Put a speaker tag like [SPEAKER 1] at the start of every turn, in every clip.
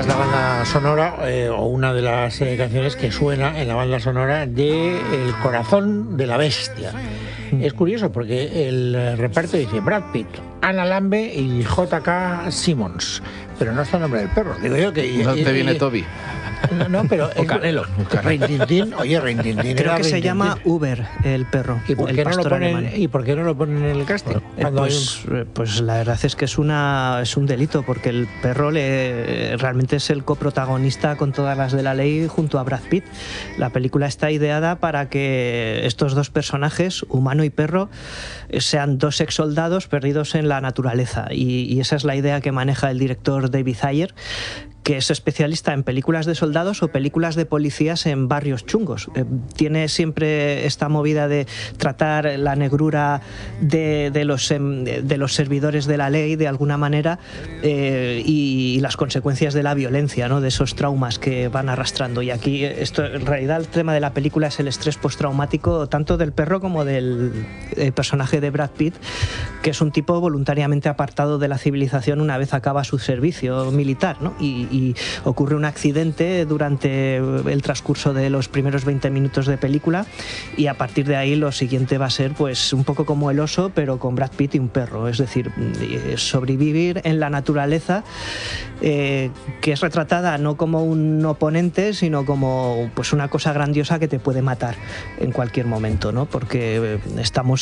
[SPEAKER 1] la banda sonora o una de las canciones que suena en la banda sonora de El corazón de la bestia. Es curioso porque el reparto dice Brad Pitt, Anna Lambe y J.K. Simmons, pero no está el nombre del perro. Digo yo que
[SPEAKER 2] ¿dónde viene Toby?
[SPEAKER 1] No, pero
[SPEAKER 3] o Canelo.
[SPEAKER 1] Rintintín, oye, Rintintín.
[SPEAKER 4] Creo que se
[SPEAKER 1] Rintintín.
[SPEAKER 4] llama Uber, el perro.
[SPEAKER 1] ¿Y por qué no lo ponen en el casting?
[SPEAKER 4] Pues la verdad es que es un delito, porque el perro realmente es el coprotagonista con todas las de la ley junto a Brad Pitt. La película está ideada para que estos dos personajes, humano y perro, sean dos ex soldados perdidos en la naturaleza, y esa es la idea que maneja el director David Ayer, que es especialista en películas de soldados o películas de policías en barrios chungos. Tiene siempre esta movida de tratar la negrura de los servidores de la ley de alguna manera, y las consecuencias de la violencia, ¿no? De esos traumas que van arrastrando. Y aquí en realidad el tema de la película es el estrés postraumático tanto del perro como del personaje de Brad Pitt, que es un tipo voluntariamente apartado de la civilización una vez acaba su servicio militar, ¿no? Y ocurre un accidente durante el transcurso de los primeros 20 minutos de película, y a partir de ahí lo siguiente va a ser pues un poco como El oso, pero con Brad Pitt y un perro, es decir, sobrevivir en la naturaleza, que es retratada no como un oponente, sino como pues una cosa grandiosa que te puede matar en cualquier momento, ¿no? Porque estamos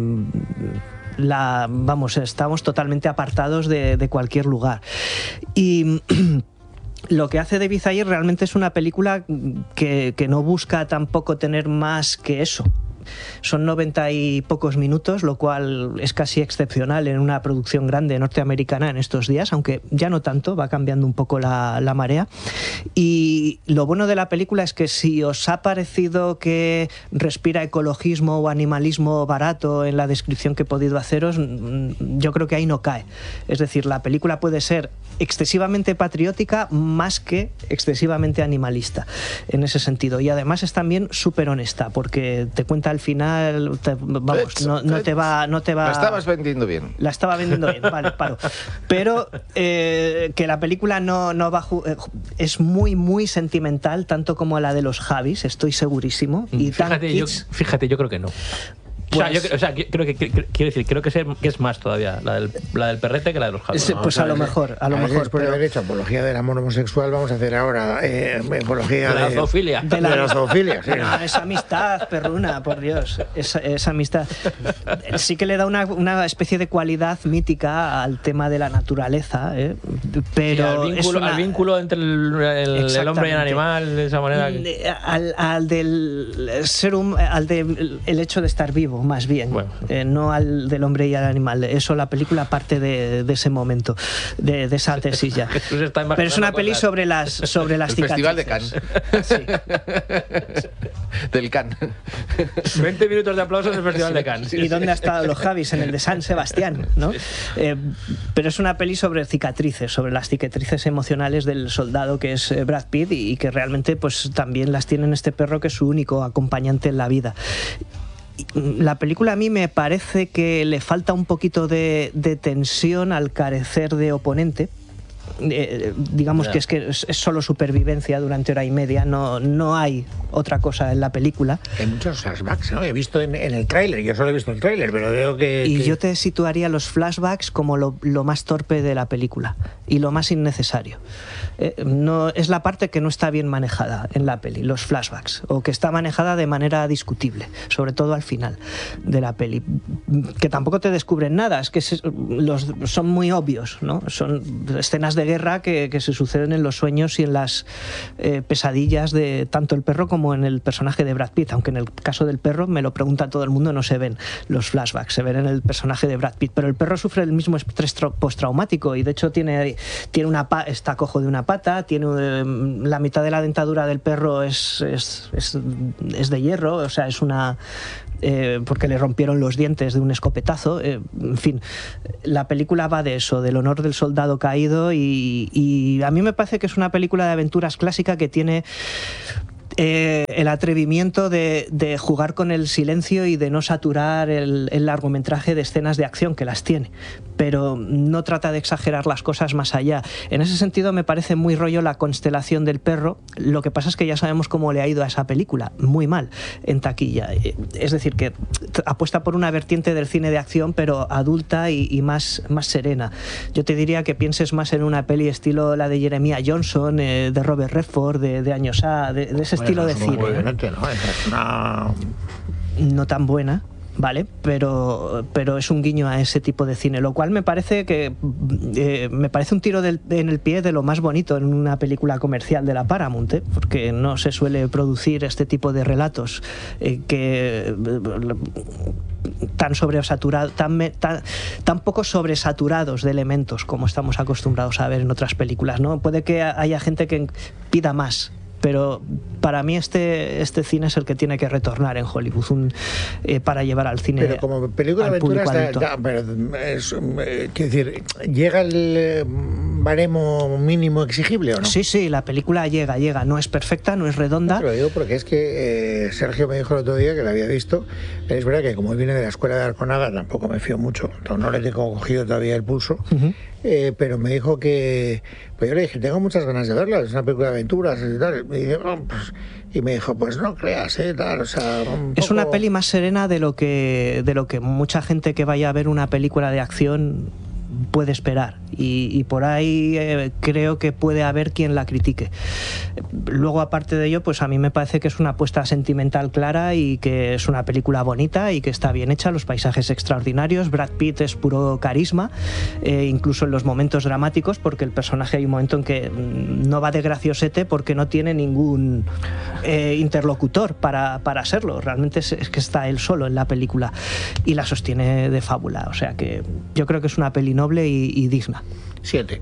[SPEAKER 4] estamos totalmente apartados de cualquier lugar. Y lo que hace David Ayer realmente es una película que no busca tampoco tener más que eso. Son 90 y pocos minutos, lo cual es casi excepcional en una producción grande norteamericana en estos días, aunque ya no tanto, va cambiando un poco la marea. Y lo bueno de la película es que si os ha parecido que respira ecologismo o animalismo barato en la descripción que he podido haceros, yo creo que ahí no cae. Es decir, la película puede ser excesivamente patriótica más que excesivamente animalista en ese sentido, y además es también súper honesta, porque te cuenta al final, no te va...
[SPEAKER 2] La estabas vendiendo bien.
[SPEAKER 4] La estaba vendiendo bien, vale, paro. Pero que la película no va es muy, muy sentimental, tanto como la de los Javis, estoy segurísimo. Y
[SPEAKER 3] fíjate, yo creo que no. Creo que es más todavía la del perrete que la de los Javis.
[SPEAKER 4] Pues a lo mejor.
[SPEAKER 1] Después de haber hecho apología del amor homosexual, vamos a hacer ahora apología
[SPEAKER 3] de la zoofilia.
[SPEAKER 1] De la zoofilia, sí.
[SPEAKER 4] No, es amistad, perruna, por Dios. Es amistad. Sí que le da una especie de cualidad mítica al tema de la naturaleza, pero
[SPEAKER 3] sí, al vínculo entre el hombre y el animal, de esa manera.
[SPEAKER 4] Al del el hecho de estar vivo, más bien, bueno. No al del hombre y al animal. Eso, la película parte de ese momento, de esa tesis ya. Pero es una peli sobre las cicatrices.
[SPEAKER 2] Festival de Cannes.
[SPEAKER 4] Sí.
[SPEAKER 2] Del Cannes.
[SPEAKER 3] 20 minutos de aplausos en el Festival de Cannes.
[SPEAKER 4] ¿Y dónde han estado los Javis? En el de San Sebastián, ¿no? Pero es una peli sobre cicatrices, sobre las cicatrices emocionales del soldado que es Brad Pitt, y que realmente pues también las tiene en este perro, que es su único acompañante en la vida. La película a mí me parece que le falta un poquito de tensión al carecer de oponente. Digamos que es solo supervivencia durante hora y media, no hay otra cosa en la película.
[SPEAKER 1] Hay muchos flashbacks, ¿no? He visto en el tráiler, yo solo he visto el tráiler, pero veo que...
[SPEAKER 4] yo te situaría los flashbacks como lo más torpe de la película y lo más innecesario. No, es la parte que no está bien manejada en la peli, los flashbacks, o que está manejada de manera discutible, sobre todo al final de la peli, que tampoco te descubren nada, es que son muy obvios, ¿no? Son escenas de guerra que se suceden en los sueños y en las pesadillas de tanto el perro como en el personaje de Brad Pitt, aunque en el caso del perro, me lo pregunta todo el mundo, no se ven los flashbacks, se ven en el personaje de Brad Pitt, pero el perro sufre el mismo estrés postraumático, y de hecho está cojo de una pata, tiene la mitad de la dentadura del perro es de hierro, o sea, es una... porque le rompieron los dientes de un escopetazo. En fin, la película va de eso, del honor del soldado caído, y a mí me parece que es una película de aventuras clásica que tiene el atrevimiento de jugar con el silencio y de no saturar el largometraje de escenas de acción, que las tiene, pero no trata de exagerar las cosas más allá. En ese sentido me parece muy rollo La constelación del perro. Lo que pasa es que ya sabemos cómo le ha ido a esa película, muy mal en taquilla. Es decir, que apuesta por una vertiente del cine de acción, pero adulta y más serena. Yo te diría que pienses más en una peli estilo la de Jeremiah Johnson, de Robert Redford, de Años A, de ese estilo de cine.
[SPEAKER 1] Obviamente, ¿no? Es una...
[SPEAKER 4] No tan buena, ¿vale? Pero es un guiño a ese tipo de cine, lo cual me parece que me parece un tiro en el pie de lo más bonito en una película comercial de la Paramount, porque no se suele producir este tipo de relatos que tan sobresaturados, tan poco sobresaturados de elementos como estamos acostumbrados a ver en otras películas, ¿no? Puede que haya gente que pida más, pero para mí este cine es el que tiene que retornar en Hollywood para llevar al cine.
[SPEAKER 1] Pero como película de aventura quiero decir, ¿llega el baremo mínimo exigible o no?
[SPEAKER 4] Sí, la película llega, no es perfecta, no es redonda.
[SPEAKER 1] Lo digo porque es que Sergio me dijo el otro día que la había visto. Es verdad que como viene de la escuela de Arconada tampoco me fío mucho, no le tengo cogido todavía el pulso. Pero me dijo que, pues yo le dije, tengo muchas ganas de verla, es una película de aventuras y tal. Y me dijo, pues no creas, tal, o sea,
[SPEAKER 4] es una peli más serena de lo que mucha gente que vaya a ver una película de acción puede esperar, y por ahí creo que puede haber quien la critique. Luego, aparte de ello, pues a mí me parece que es una apuesta sentimental clara y que es una película bonita y que está bien hecha, los paisajes extraordinarios, Brad Pitt es puro carisma, incluso en los momentos dramáticos, porque el personaje hay un momento en que no va de graciosete porque no tiene ningún interlocutor para serlo, realmente es que está él solo en la película y la sostiene de fábula, o sea que yo creo que es una peli noble y digna.
[SPEAKER 1] 7.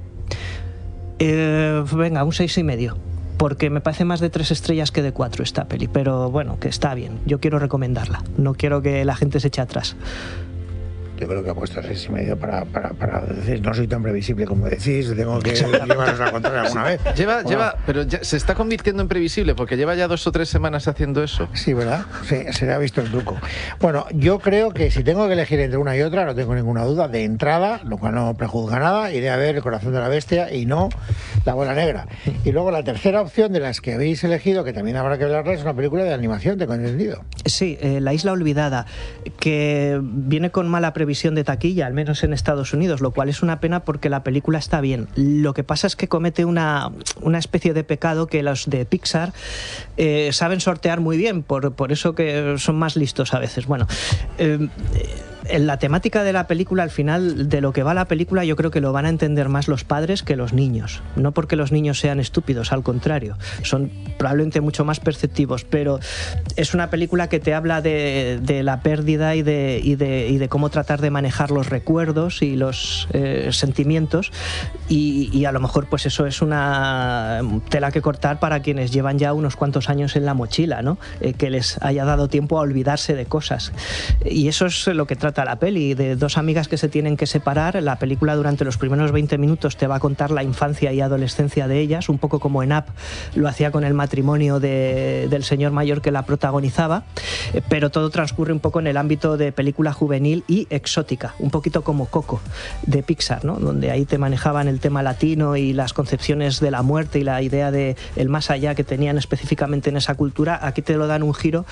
[SPEAKER 4] Venga, un 6,5. Porque me parece más de 3 estrellas que de 4 esta peli. Pero bueno, que está bien. Yo quiero recomendarla. No quiero que la gente se eche atrás.
[SPEAKER 1] Yo creo que ha puesto 6,5 para decir, no soy tan previsible como decís, tengo que llevaros a contar alguna vez.
[SPEAKER 2] Pero ya se está convirtiendo en previsible porque lleva ya 2 o 3 semanas haciendo eso.
[SPEAKER 1] Sí, ¿verdad? Sí, se le ha visto el truco. Bueno, yo creo que si tengo que elegir entre una y otra, no tengo ninguna duda, de entrada, lo cual no prejuzga nada, iré a ver El corazón de la bestia y no La bola negra. Y luego la tercera opción de las que habéis elegido, que también habrá que hablarla, es una película de animación, tengo entendido.
[SPEAKER 4] Sí, La isla olvidada, que viene con mala previsión de taquilla, al menos en Estados Unidos, lo cual es una pena porque la película está bien. Lo que pasa es que comete una especie de pecado que los de Pixar saben sortear muy bien, por eso que son más listos a veces. Bueno, en la temática de la película, al final, de lo que va la película, yo creo que lo van a entender más los padres que los niños. No porque los niños sean estúpidos, al contrario, son probablemente mucho más perceptivos, pero es una película que te habla de la pérdida y de cómo tratar de manejar los recuerdos y los sentimientos, y a lo mejor pues eso es una tela que cortar para quienes llevan ya unos cuantos años en la mochila, ¿no? Que les haya dado tiempo a olvidarse de cosas, y eso es lo que trata la peli, de dos amigas que se tienen que separar. La película durante los primeros 20 minutos te va a contar la infancia y adolescencia de ellas, un poco como en Up lo hacía con el matrimonio del señor mayor que la protagonizaba, pero todo transcurre un poco en el ámbito de película juvenil y exótica, un poquito como Coco de Pixar, ¿no? Donde ahí te manejaban el tema latino y las concepciones de la muerte y la idea de el más allá que tenían específicamente en esa cultura. Aquí te lo dan un giro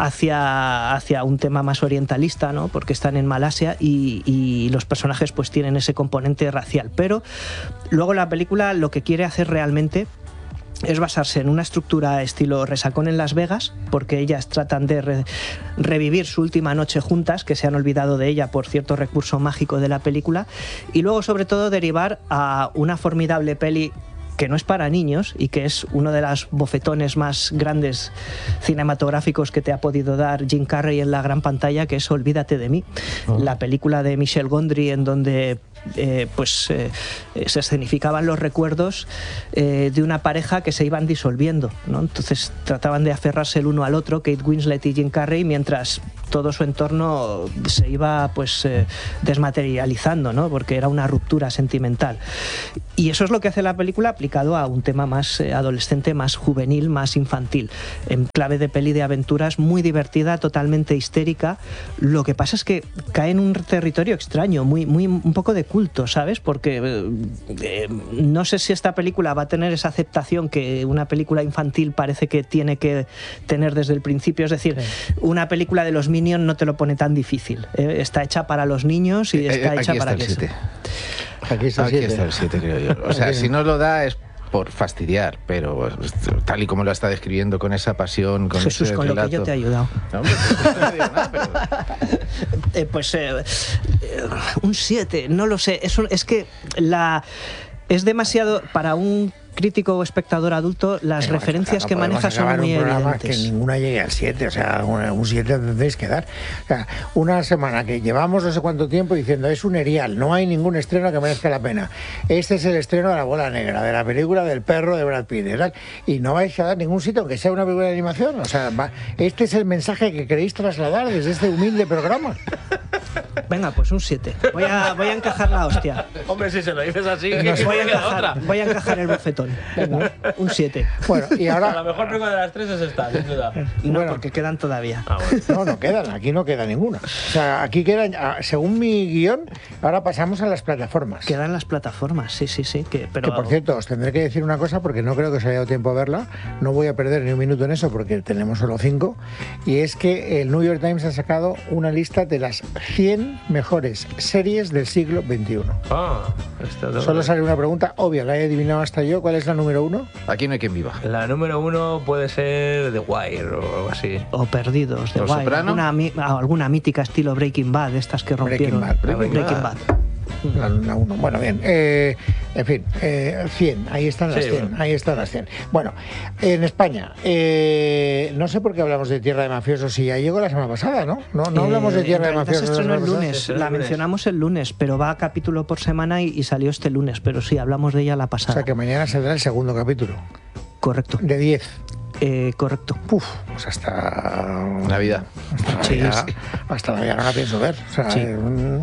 [SPEAKER 4] hacia un tema más orientalista, ¿no? Porque están en Malasia y los personajes pues tienen ese componente racial, pero luego la película lo que quiere hacer realmente es basarse en una estructura estilo Resacón en Las Vegas, porque ellas tratan de revivir su última noche juntas, que se han olvidado de ella por cierto recurso mágico de la película, y luego sobre todo derivar a una formidable peli que no es para niños y que es uno de los bofetones más grandes cinematográficos que te ha podido dar Jim Carrey en la gran pantalla, que es Olvídate de mí, la película de Michel Gondry, en donde se escenificaban los recuerdos de una pareja que se iban disolviendo, ¿no? Entonces trataban de aferrarse el uno al otro, Kate Winslet y Jim Carrey, mientras todo su entorno se iba desmaterializando, ¿no? Porque era una ruptura sentimental. Y eso es lo que hace la película aplicado a un tema más adolescente, más juvenil, más infantil, en clave de peli de aventuras, muy divertida, totalmente histérica. Lo que pasa es que cae en un territorio extraño, un poco de culto, ¿sabes? Porque no sé si esta película va a tener esa aceptación que una película infantil parece que tiene que tener desde el principio. Es decir, una película de los Minions no te lo pone tan difícil. Está hecha para los niños y está hecha para que...
[SPEAKER 2] Aquí está el 7, creo yo. O sea, si no lo da es por fastidiar, pero tal y como lo está describiendo con esa pasión, con
[SPEAKER 4] Jesús,
[SPEAKER 2] ese
[SPEAKER 4] con
[SPEAKER 2] relato...
[SPEAKER 4] lo que yo te he ayudado.
[SPEAKER 2] No, hombre, no digo nada, pero...
[SPEAKER 4] un 7, no lo sé. Es que es demasiado para un crítico o espectador adulto. Las referencias que maneja son muy evidentes.
[SPEAKER 1] Que ninguna llegue al 7, o sea, un 7 tendréis que dar. O sea, una semana que llevamos no sé cuánto tiempo diciendo es un erial, no hay ningún estreno que merezca la pena. Este es el estreno de La Bola Negra, de la película del perro de Brad Pitt, ¿verdad? Y no vais a dar ningún sitio, aunque sea una película de animación. O sea, este es el mensaje que queréis trasladar desde este humilde programa.
[SPEAKER 4] Venga, pues un 7. Voy a encajar la hostia.
[SPEAKER 3] Hombre, si se lo dices así,
[SPEAKER 4] voy a encajar el bofetón. Venga, un 7.
[SPEAKER 1] Bueno, y ahora...
[SPEAKER 3] La mejor película de las tres es esta, sin duda.
[SPEAKER 4] No,
[SPEAKER 1] bueno,
[SPEAKER 4] porque quedan todavía.
[SPEAKER 1] No quedan, aquí no queda ninguna. O sea, aquí quedan, según mi guión, ahora pasamos a las plataformas.
[SPEAKER 4] Quedan las plataformas, sí. Pero...
[SPEAKER 1] Que por cierto, os tendré que decir una cosa porque no creo que os haya dado tiempo a verla. No voy a perder ni un minuto en eso porque tenemos solo 5. Y es que el New York Times ha sacado una lista de las 100 mejores series del siglo XXI. Solo sale una pregunta obvia, la he adivinado hasta yo. ¿Cuál es la número 1?
[SPEAKER 2] Aquí no hay quien viva.
[SPEAKER 3] La número 1 puede ser The Wire o algo así.
[SPEAKER 4] O Perdidos, The
[SPEAKER 2] ¿Los
[SPEAKER 4] Wire.
[SPEAKER 2] Soprano?
[SPEAKER 4] Alguna mítica estilo Breaking Bad, estas que rompieron.
[SPEAKER 1] Breaking
[SPEAKER 4] Bad.
[SPEAKER 1] La 1. Bueno, bien. En fin, 100. Ahí están las 100. Ahí están las 100. Bueno, en España, no sé por qué hablamos de Tierra de Mafiosos si ya llegó la semana pasada, ¿no? No hablamos de Tierra de Mafiosos.
[SPEAKER 4] Se estrenó el lunes. La mencionamos el lunes, pero va a capítulo por semana y salió este lunes. Pero sí, hablamos de ella la pasada.
[SPEAKER 1] O sea que mañana saldrá el segundo capítulo.
[SPEAKER 4] Correcto.
[SPEAKER 1] De 10.
[SPEAKER 4] Correcto.
[SPEAKER 1] Pues hasta
[SPEAKER 2] Navidad.
[SPEAKER 1] Hasta Navidad no la pienso ver. O sea,
[SPEAKER 4] sí.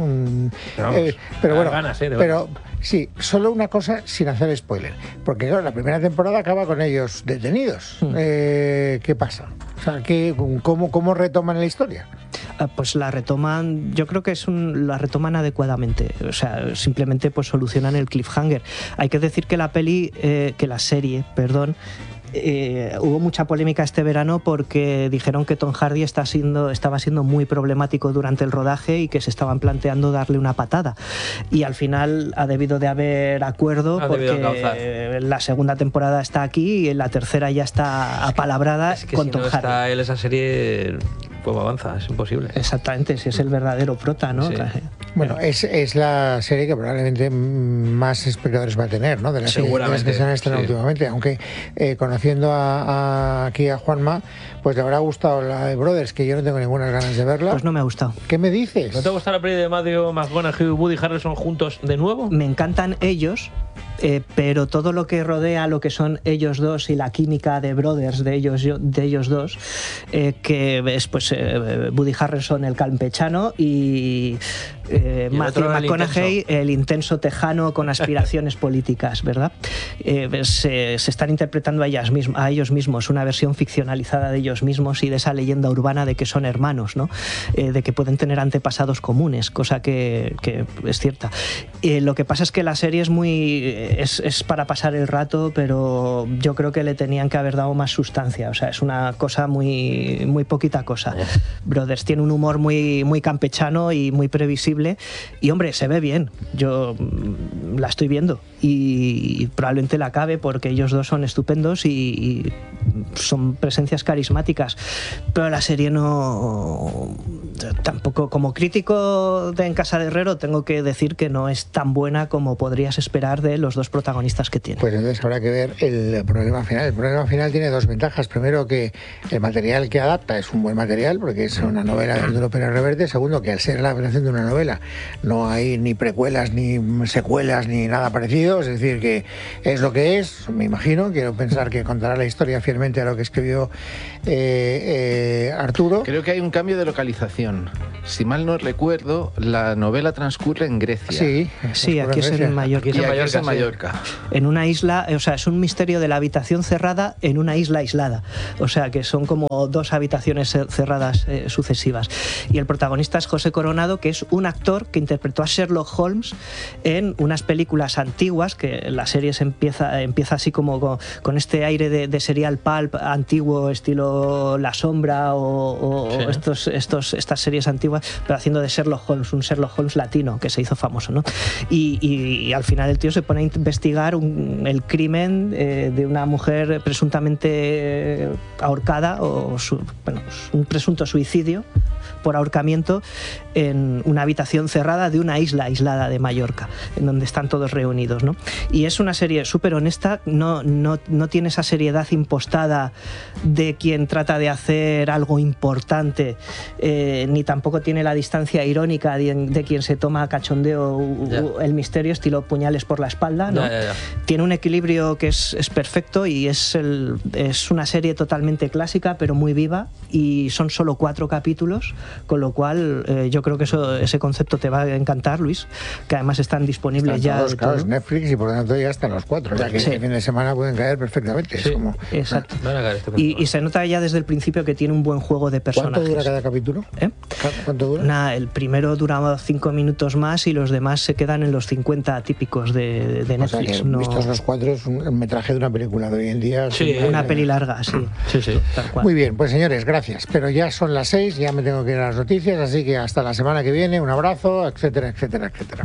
[SPEAKER 1] Pero bueno,
[SPEAKER 3] ganas,
[SPEAKER 1] pero sí, solo una cosa sin hacer spoiler, porque claro, la primera temporada acaba con ellos detenidos. ¿Qué pasa? O sea, ¿cómo retoman la historia?
[SPEAKER 4] Pues la retoman, yo creo que la retoman adecuadamente, o sea, simplemente pues solucionan el cliffhanger. Hay que decir que la serie, hubo mucha polémica este verano porque dijeron que Tom Hardy estaba siendo muy problemático durante el rodaje y que se estaban planteando darle una patada. Y al final ha debido de haber acuerdo porque la segunda temporada está aquí y en la tercera ya está apalabrada con Tom Hardy.
[SPEAKER 3] Está él, esa serie poco avanza, es imposible.
[SPEAKER 4] Exactamente, si es el verdadero prota, ¿no?
[SPEAKER 3] Sí.
[SPEAKER 1] Bueno, es la serie que probablemente más espectadores va a tener, ¿no? De las series que se han estrenado últimamente, aunque conociendo aquí a Juanma, pues le habrá gustado la de Brothers, que yo no tengo ninguna ganas de verla.
[SPEAKER 4] Pues no me ha gustado.
[SPEAKER 1] ¿Qué me dices?
[SPEAKER 3] ¿No te gusta la peli de Matthew McConaughey y Woody Harrelson juntos de nuevo?
[SPEAKER 4] Me encantan ellos, pero todo lo que rodea lo que son ellos dos y la química de Brothers de ellos dos, que es pues Woody Harrelson el campechano y Matthew McConaughey el intenso tejano con aspiraciones políticas, ¿verdad? Se están interpretando a ellos mismos, una versión ficcionalizada de ellos mismos y de esa leyenda urbana de que son hermanos, ¿no? De que pueden tener antepasados comunes, cosa que es cierta. Lo que pasa es que la serie es para pasar el rato, pero yo creo que le tenían que haber dado más sustancia, o sea, es una cosa muy poquita cosa. Brothers tiene un humor muy campechano y muy previsible y hombre, se ve bien, yo la estoy viendo y probablemente la acabe porque ellos dos son estupendos y son presencias carismáticas, pero la serie no, tampoco, como crítico de En Casa de Herrero tengo que decir que no es tan buena como podrías esperar de los dos protagonistas que tiene.
[SPEAKER 1] Pues entonces habrá que ver el problema final. El problema final tiene dos ventajas. Primero, que el material que adapta es un buen material, porque es una novela de Arturo Pérez Reverte. Segundo, que al ser la adaptación de una novela no hay ni precuelas, ni secuelas, ni nada parecido. Es decir, que es lo que es, me imagino. Quiero pensar que contará la historia fielmente a lo que escribió Arturo.
[SPEAKER 2] Creo que hay un cambio de localización. Si mal no recuerdo, la novela transcurre en Grecia.
[SPEAKER 4] Sí, aquí es en Mallorca.
[SPEAKER 2] Y aquí es en Mallorca.
[SPEAKER 4] En una isla, o sea, es un misterio de la habitación cerrada en una isla aislada. O sea, que son como dos habitaciones cerradas sucesivas. Y el protagonista es José Coronado, que es un actor que interpretó a Sherlock Holmes en unas películas antiguas, que la serie empieza así como con este aire de serial pulp antiguo, estilo La Sombra o estas series antiguas, pero haciendo de Sherlock Holmes, un Sherlock Holmes latino que se hizo famoso, ¿no? Y al final el tío se pone a investigar el crimen de una mujer presuntamente ahorcada, un presunto suicidio por ahorcamiento en una habitación cerrada de una isla aislada de Mallorca, en donde están todos reunidos, ¿no? Y es una serie súper honesta, no tiene esa seriedad impostada de quien trata de hacer algo importante, ni tampoco tiene la distancia irónica de quien se toma a cachondeo el misterio, estilo Puñales por la espalda, ¿no? Tiene un equilibrio que es perfecto, y es una serie totalmente clásica, pero muy viva, y son solo 4 capítulos, con lo cual yo creo que ese concepto te va a encantar, Luis, que además están disponibles ya.
[SPEAKER 1] Claro, es Netflix, y por lo tanto ya están los 4, ya que este fin de semana pueden caer perfectamente.
[SPEAKER 4] Sí, exacto. Y se nota ya desde el principio que tiene un buen juego de personajes.
[SPEAKER 1] ¿Cuánto dura cada capítulo? ¿Cuánto dura?
[SPEAKER 4] El primero duraba 5 minutos más, y los demás se quedan en los 50 típicos de Netflix.
[SPEAKER 1] O sea que, vistos los 4, es un metraje de una película de hoy en día.
[SPEAKER 4] Sí, una peli larga, sí.
[SPEAKER 3] Tal
[SPEAKER 1] cual. Muy bien, pues señores, gracias. Pero ya son las 6, ya me tengo que ir a las noticias, así que hasta la semana que viene, un abrazo, etcétera, etcétera, etcétera.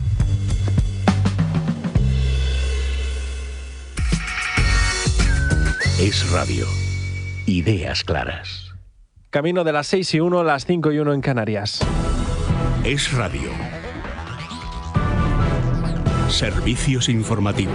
[SPEAKER 5] Es Radio. Ideas claras.
[SPEAKER 3] Camino de las 6:01, las 5:01 en Canarias.
[SPEAKER 5] Es Radio. Servicios informativos.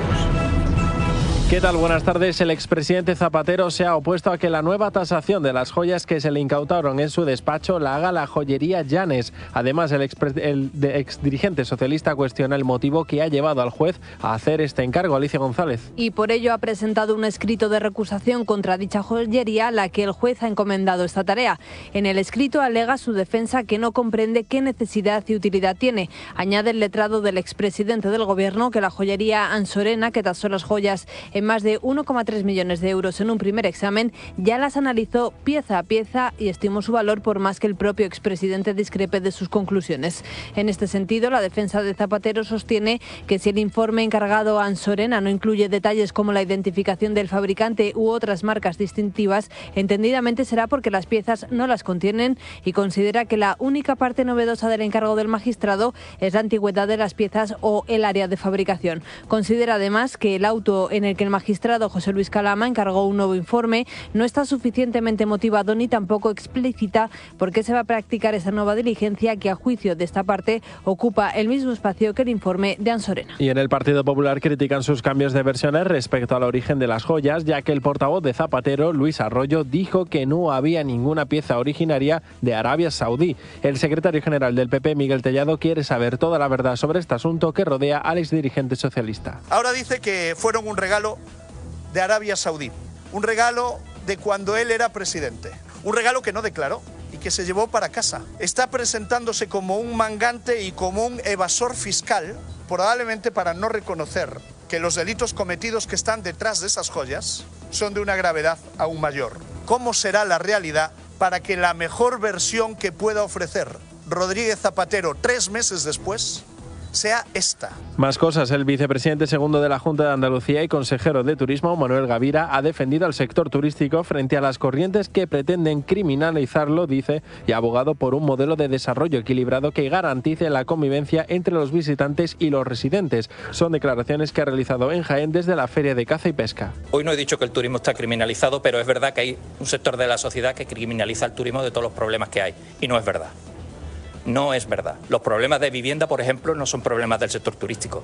[SPEAKER 3] ¿Qué tal? Buenas tardes. El expresidente Zapatero se ha opuesto a que la nueva tasación de las joyas que se le incautaron en su despacho la haga la joyería Llanes. Además, el exdirigente socialista cuestiona el motivo que ha llevado al juez a hacer este encargo. Alicia González.
[SPEAKER 6] Y por ello ha presentado un escrito de recusación contra dicha joyería, a la que el juez ha encomendado esta tarea. En el escrito alega su defensa que no comprende qué necesidad y utilidad tiene. Añade el letrado del expresidente del Gobierno que la joyería Ansorena, que tasó las joyas en más de 1,3 millones de euros en un primer examen, ya las analizó pieza a pieza y estimó su valor, por más que el propio expresidente discrepe de sus conclusiones. En este sentido, la defensa de Zapatero sostiene que si el informe encargado a Ansorena no incluye detalles como la identificación del fabricante u otras marcas distintivas, entendidamente será porque las piezas no las contienen, y considera que la única parte novedosa del encargo del magistrado es la antigüedad de las piezas o el área de fabricación. Considera además que el auto en el que el magistrado José Luis Calama encargó un nuevo informe no está suficientemente motivado ni tampoco explícita por qué se va a practicar esa nueva diligencia, que a juicio de esta parte ocupa el mismo espacio que el informe de Ansorena.
[SPEAKER 3] Y en el Partido Popular critican sus cambios de versiones respecto al origen de las joyas, ya que el portavoz de Zapatero, Luis Arroyo, dijo que no había ninguna pieza originaria de Arabia Saudí. El secretario general del PP, Miguel Tellado, quiere saber toda la verdad sobre este asunto que rodea al exdirigente socialista.
[SPEAKER 7] Ahora dice que fueron un regalo de Arabia Saudí, un regalo de cuando él era presidente, un regalo que no declaró y que se llevó para casa. Está presentándose como un mangante y como un evasor fiscal, probablemente para no reconocer que los delitos cometidos que están detrás de esas joyas son de una gravedad aún mayor. ¿Cómo será la realidad para que la mejor versión que pueda ofrecer Rodríguez Zapatero 3 meses después sea esta?
[SPEAKER 3] Más cosas. El vicepresidente segundo de la Junta de Andalucía y consejero de Turismo, Manuel Gavira, ha defendido al sector turístico frente a las corrientes que pretenden criminalizarlo, dice, y ha abogado por un modelo de desarrollo equilibrado que garantice la convivencia entre los visitantes y los residentes. Son declaraciones que ha realizado en Jaén desde la Feria de Caza y Pesca.
[SPEAKER 8] Hoy no he dicho que el turismo está criminalizado, pero es verdad que hay un sector de la sociedad que criminaliza el turismo de todos los problemas que hay, y no es verdad. No es verdad. Los problemas de vivienda, por ejemplo, no son problemas del sector turístico.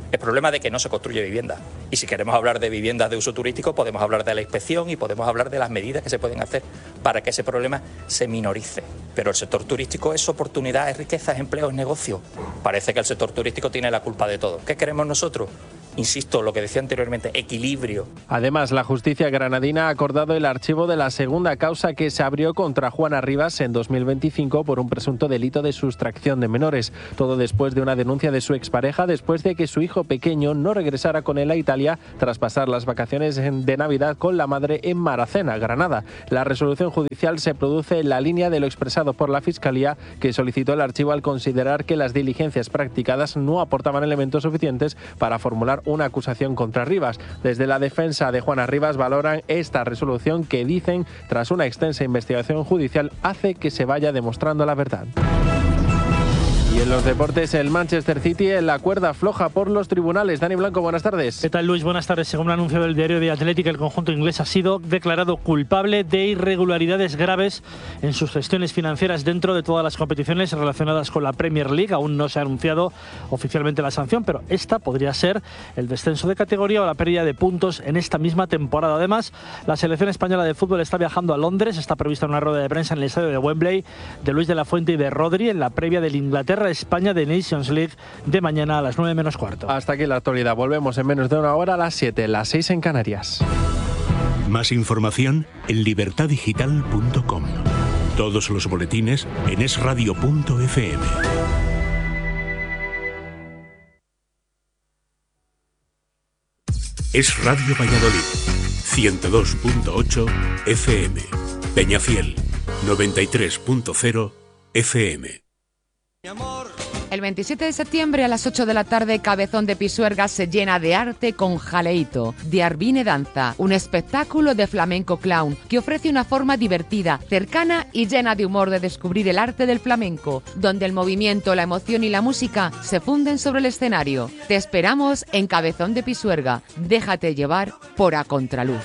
[SPEAKER 8] El problema de que no se construye vivienda. Y si queremos hablar de viviendas de uso turístico, podemos hablar de la inspección y podemos hablar de las medidas que se pueden hacer para que ese problema se minorice. Pero el sector turístico es oportunidad, es riqueza, es empleo, es negocio. Parece que el sector turístico tiene la culpa de todo. ¿Qué queremos nosotros? Insisto, lo que decía anteriormente, equilibrio.
[SPEAKER 3] Además, la justicia granadina ha acordado el archivo de la segunda causa que se abrió contra Juana Rivas en 2025 por un presunto delito de sustracción de menores. Todo después de una denuncia de su expareja después de que su hijo pequeño no regresara con él a Italia tras pasar las vacaciones de Navidad con la madre en Maracena, Granada. La resolución judicial se produce en la línea de lo expresado por la Fiscalía, que solicitó el archivo al considerar que las diligencias practicadas no aportaban elementos suficientes para formular una acusación contra Rivas. Desde la defensa de Juana Rivas valoran esta resolución que dicen, tras una extensa investigación judicial, hace que se vaya demostrando la verdad. Y en los deportes, el Manchester City en la cuerda floja por los tribunales. Dani Blanco, buenas tardes.
[SPEAKER 9] ¿Qué tal, Luis? Buenas tardes. Según un anuncio del diario The Athletic, el conjunto inglés ha sido declarado culpable de irregularidades graves en sus gestiones financieras dentro de todas las competiciones relacionadas con la Premier League. Aún no se ha anunciado oficialmente la sanción, pero esta podría ser el descenso de categoría o la pérdida de puntos en esta misma temporada. Además, la selección española de fútbol está viajando a Londres. Está prevista una rueda de prensa en el estadio de Wembley de Luis de la Fuente y de Rodri en la previa del Inglaterra-España de Nations League de mañana a las 9 menos cuarto.
[SPEAKER 3] Hasta aquí la actualidad. Volvemos en menos de una hora a las 7, las 6 en Canarias.
[SPEAKER 5] Más información en libertadigital.com. Todos los boletines en esradio.fm. Es Radio Valladolid, 102.8 FM. Peñafiel, 93.0 FM.
[SPEAKER 10] El 27 de septiembre a las 8 de la tarde, Cabezón de Pisuerga se llena de arte con Jaleito, de Arvine Danza, un espectáculo de flamenco clown que ofrece una forma divertida, cercana y llena de humor de descubrir el arte del flamenco, donde el movimiento, la emoción y la música se funden sobre el escenario. Te esperamos en Cabezón de Pisuerga. Déjate llevar por A Contraluz.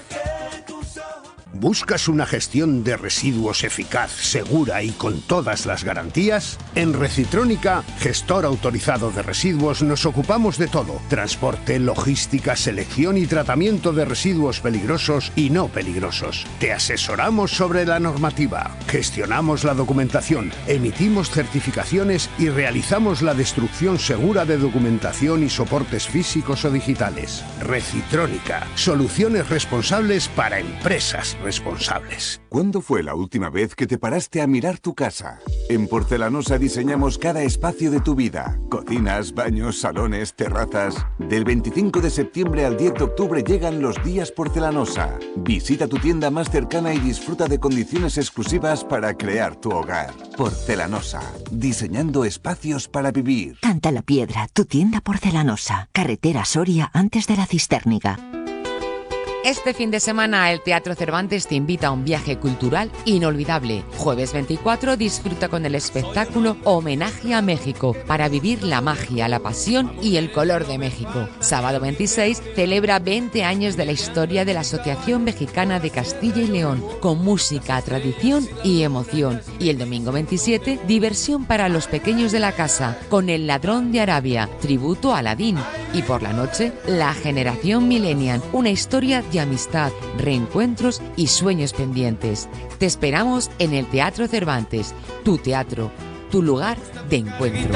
[SPEAKER 11] ¿Buscas una gestión de residuos eficaz, segura y con todas las garantías? En Recitrónica, gestor autorizado de residuos, nos ocupamos de todo: transporte, logística, selección y tratamiento de residuos peligrosos y no peligrosos. Te asesoramos sobre la normativa, gestionamos la documentación, emitimos certificaciones y realizamos la destrucción segura de documentación y soportes físicos o digitales. Recitrónica, soluciones responsables para empresas responsables.
[SPEAKER 12] ¿Cuándo fue la última vez que te paraste a mirar tu casa? En Porcelanosa diseñamos cada espacio de tu vida: cocinas, baños, salones, terrazas. Del 25 de septiembre al 10 de octubre llegan los días Porcelanosa. Visita tu tienda más cercana y disfruta de condiciones exclusivas para crear tu hogar. Porcelanosa, diseñando espacios para vivir.
[SPEAKER 13] Canta la Piedra, tu tienda Porcelanosa. Carretera Soria antes de la Cistérniga.
[SPEAKER 10] Este fin de semana el Teatro Cervantes te invita a un viaje cultural inolvidable. Jueves 24 disfruta con el espectáculo Homenaje a México para vivir la magia, la pasión y el color de México. Sábado 26 celebra 20 años de la historia de la Asociación Mexicana de Castilla y León con música, tradición y emoción. Y el domingo 27 diversión para los pequeños de la casa con El Ladrón de Arabia, tributo a Aladín. Y por la noche La Generación Millennial, una historia de amistad, reencuentros y sueños pendientes. Te esperamos en el Teatro Cervantes, tu teatro, tu lugar de encuentro.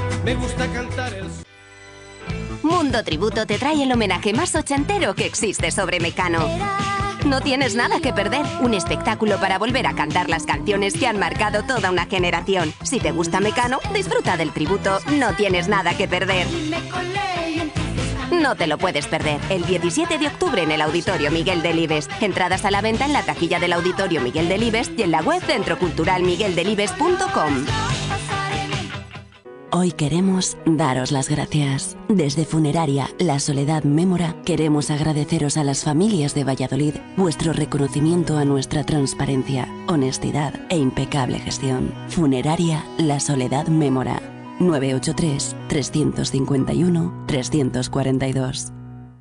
[SPEAKER 14] Mundo Tributo te trae el homenaje más ochentero que existe sobre Mecano. No tienes nada que perder, un espectáculo para volver a cantar las canciones que han marcado toda una generación. Si te gusta Mecano, disfruta del tributo, no tienes nada que perder. No te lo puedes perder. El 17 de octubre en el Auditorio Miguel Delibes. Entradas a la venta en la taquilla del Auditorio Miguel Delibes y en la web centroculturalmigueldelibes.com.
[SPEAKER 13] Hoy queremos daros las gracias. Desde Funeraria La Soledad Mémora queremos agradeceros a las familias de Valladolid vuestro reconocimiento a nuestra transparencia, honestidad e impecable gestión. Funeraria La Soledad Mémora. 983-351-342.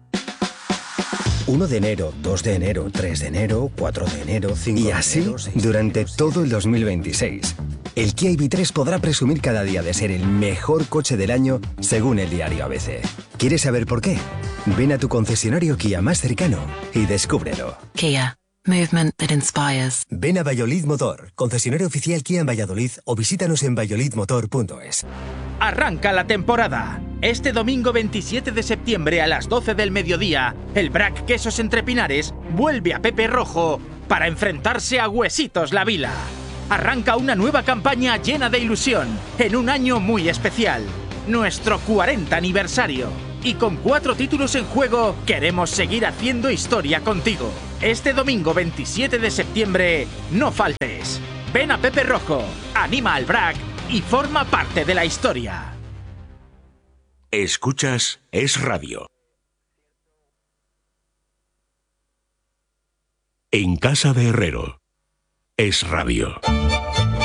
[SPEAKER 15] 1 de enero, 2 de enero, 3 de enero, 4 de enero, 5 de enero... Y así, durante todo el 2026. El Kia EV3 podrá presumir cada día de ser el mejor coche del año según el diario ABC. ¿Quieres saber por qué? Ven a tu concesionario Kia más cercano y descúbrelo.
[SPEAKER 16] Kia. Movement that inspires.
[SPEAKER 15] Ven a Valladolid Motor, concesionario oficial Kia en Valladolid, o visítanos en valladolidmotor.es.
[SPEAKER 17] Arranca la temporada. Este domingo 27 de septiembre a las 12 del mediodía, el BRAC Quesos Entre Pinares vuelve a Pepe Rojo para enfrentarse a Huesitos La Vila. Arranca una nueva campaña llena de ilusión, en un año muy especial, nuestro 40 aniversario. Y con 4 títulos en juego, queremos seguir haciendo historia contigo. Este domingo 27 de septiembre, no faltes. Ven a Pepe Rojo, anima al BRAC y forma parte de la historia.
[SPEAKER 5] Escuchas Es Radio. En casa de Herrero. Es Radio.